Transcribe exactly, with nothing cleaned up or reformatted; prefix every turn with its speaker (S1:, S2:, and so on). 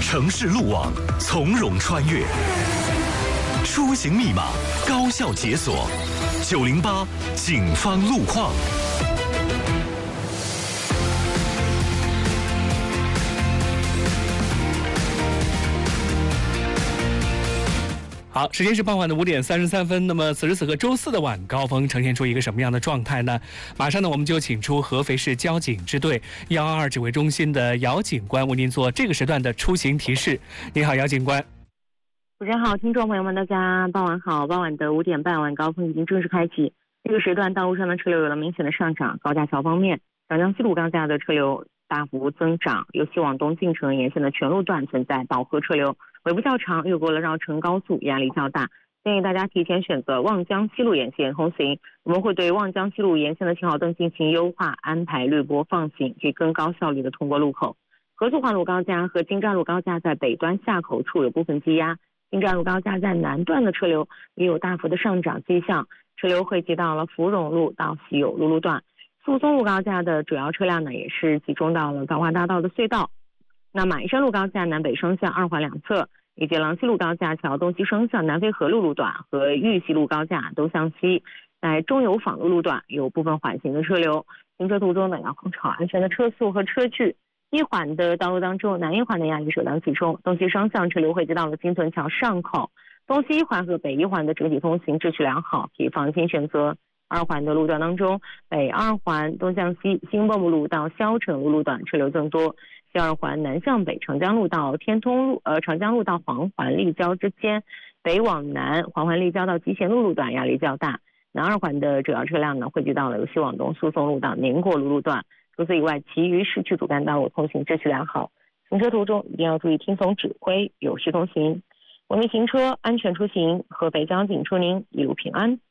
S1: 城市路网从容穿越，出行密码高效解锁。九零八警方路况。
S2: 好，时间是傍晚的五点三十三分。那么此时此刻周四的晚高峰呈现出一个什么样的状态呢？马上呢，我们就请出合肥市交警支队幺二二指挥中心的姚警官为您做这个时段的出行提示。你好，姚警官。
S3: 主持人好，听众朋友们，大家傍晚好。傍晚的五点半，晚高峰已经正式开启。这个时段道路上的车流有了明显的上涨。高架桥方面，长江西路高架的车流大幅增长，由西往东进城沿线的全路段存在饱和车流，尾部较长，越过了绕城高速，压力较大。建议大家提前选择望江西路沿线通行。我们会对望江西路沿线的信号灯进行优化，安排滤波放行，以更高效率的通过路口。合速环路高架和金站路高架在北端下口处有部分积压，金站路高架在南段的车流也有大幅的上涨迹象，车流汇集到了芙蓉路到喜友路路段。宿松路高架的主要车辆呢，也是集中到了高华大道的隧道。那马鞍山路高架南北双向二环两侧，以及郎溪路高架桥东西双向南飞河路路段和玉溪路高架东向西，在中油坊路路段有部分缓行的车流。行车途中呢，要控制好安全的车速和车距。一环的道路当中，南一环的压力首当其冲，东西双向车流汇集到了金屯桥上口。东西一环和北一环的整体通行秩序良好，可以放心选择。二环的路段当中，北二环东向西新蚌埠路到萧城路路段车流增多，西二环南向北长江路到天通路呃长江路到黄环立交之间，北往南黄环立交到集贤路路段压力较大。南二环的主要车辆呢汇集到了由西往东诉讼路到宁国路路段，除此以外，其余市区主干道路通行秩序良好，行车途中一定要注意听从指挥，有序通行，文明行车，安全出行。合肥交警祝您一路平安。